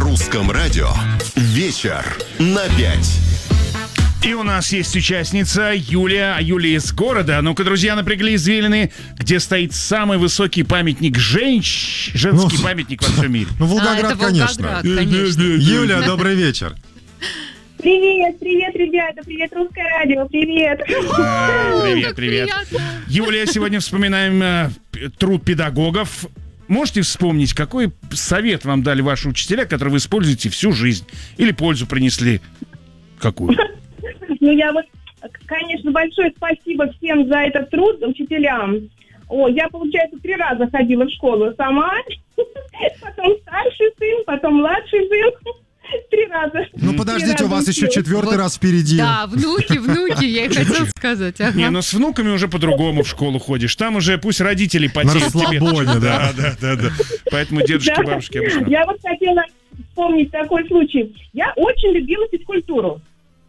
русском радио «Вечер на 5». И у нас есть участница Юлия. Юлия из города. Ну-ка, друзья, напрягли извилины, где стоит самый высокий памятник женский памятник во всем мире. Ну, Волгоград, конечно. Юлия, добрый вечер. Привет, ребята, привет, Русское радио, привет. Привет. Юлия, сегодня вспоминаем труд педагогов. Можете вспомнить, какой совет вам дали ваши учителя, который вы используете всю жизнь? Или пользу принесли? Какую? Ну, конечно, большое спасибо всем за этот труд, учителям. Я, получается, 3 раза ходила в школу сама, потом старший сын, потом младший сын. 3 раза. Ну, подождите, у вас еще 4-й раз впереди. Да, внуки, я и хотела сказать. Ага. Не, ну с внуками уже по-другому в школу ходишь. Там уже пусть родители потеют тебе. На расслабоне, да. Поэтому дедушки, бабушки обычно. Я вот хотела вспомнить такой случай. Я очень любила физкультуру.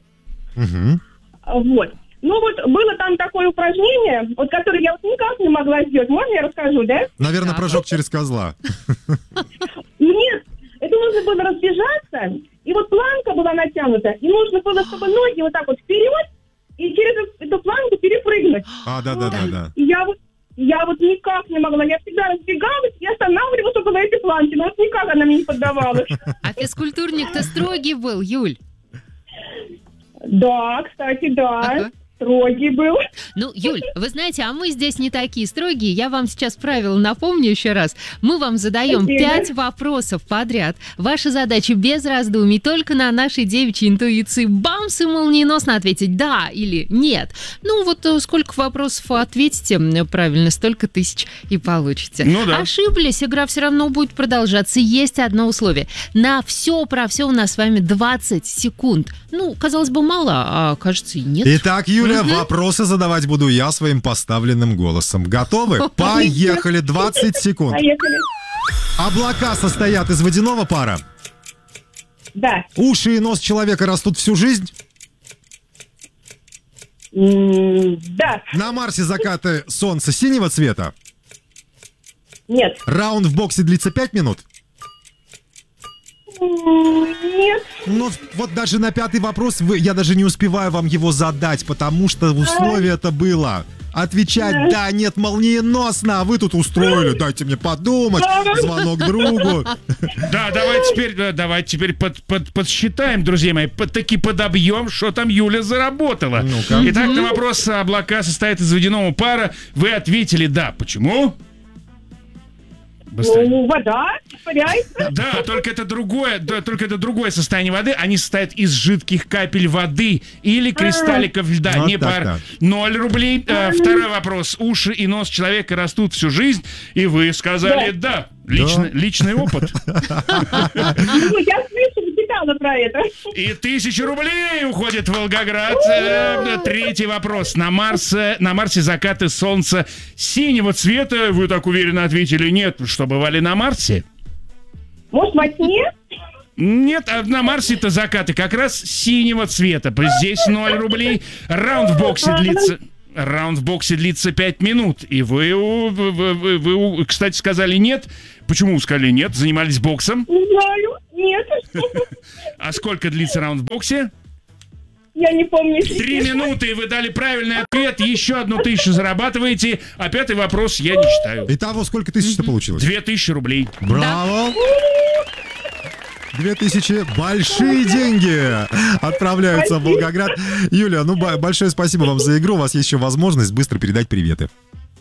Вот. Ну вот было там такое упражнение, вот которое я вот никак не могла сделать. Можно я расскажу, да? Наверное, прыжок через козла. Нет, это нужно было разбежаться, и вот планка была натянута, и нужно было, чтобы ноги вот так вот вперед, и через эту планку перепрыгнуть. Да. И я вот никак не могла, я всегда разбегалась и останавливалась около этой планки, но вот никак она мне не поддавалась. А физкультурник-то строгий был, Юль? Да, кстати, да. Ага. Строгий был. Ну, Юль, вы знаете, а мы здесь не такие строгие. Я вам сейчас правила напомню еще раз. Мы вам задаем 5 вопросов подряд. Ваша задача без раздумий, только на нашей девичьей интуиции бамс и молниеносно ответить «да» или «нет». Ну, вот сколько вопросов ответите правильно, столько тысяч и получите. Ну да. Ошиблись, игра все равно будет продолжаться. Есть одно условие. На все про все у нас с вами 20 секунд. Ну, казалось бы, мало, а кажется и нет. Итак, Юля, вопросы задавать буду я своим поставленным голосом. Готовы? Поехали, 20 секунд. Поехали. Облака состоят из водяного пара? Да. Уши и нос человека растут всю жизнь? Да. На Марсе закаты солнца синего цвета? Нет. Раунд в боксе длится 5 минут? Нет. Ну, вот даже на 5-й вопрос я даже не успеваю вам его задать, потому что условие-то было отвечать «да», «нет» молниеносно, а вы тут устроили «дайте мне подумать», звонок другу. Да, давайте теперь подсчитаем, друзья мои, таки подобьем, что там Юля заработала. Ну-ка. Итак, на вопрос «облака состоят из водяного пара» вы ответили «да». Почему? Быстрее. Ну, вода испаряется. Да, только это другое состояние воды. Они состоят из жидких капель воды или кристалликов льда, Вот не так, пар. да. 0 рублей. Второй вопрос. Уши и нос человека растут всю жизнь, и вы сказали «да». Личный опыт. Ну, я слышала, читала про это. И 1000 рублей уходит в Волгоград. Третий вопрос. На Марсе закаты солнца синего цвета. Вы так уверенно ответили «нет». Что, бывали на Марсе? Может, во сне? Нет, а на Марсе-то закаты как раз синего цвета. Здесь 0 рублей. Раунд в боксе длится 5 минут. И вы, кстати, сказали «нет». Почему вы сказали «нет»? Занимались боксом? Не знаю. Нет. А сколько длится раунд в боксе? Я не помню. 3 минуты, и вы дали правильный ответ. Еще 1000 зарабатываете. А 5-й вопрос я не читаю. Итого, сколько тысяч-то получилось? 2000 рублей. Браво! 2000 большие деньги отправляются в Волгоград. Юля, ну большое спасибо вам за игру. У вас есть еще возможность быстро передать приветы.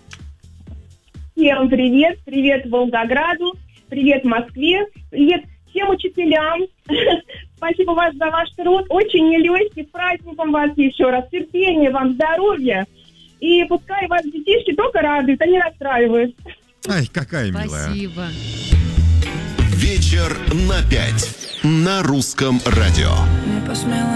Всем привет. Привет Волгограду. Привет Москве. Привет всем учителям. Спасибо вас за ваш труд. Очень нелегкий. С праздником вас еще раз. Терпения вам, здоровья. И пускай вас детишки только радуют, а не расстраивают. Ай, какая милая. Спасибо. Вечер на 5 на русском радио. Не посмела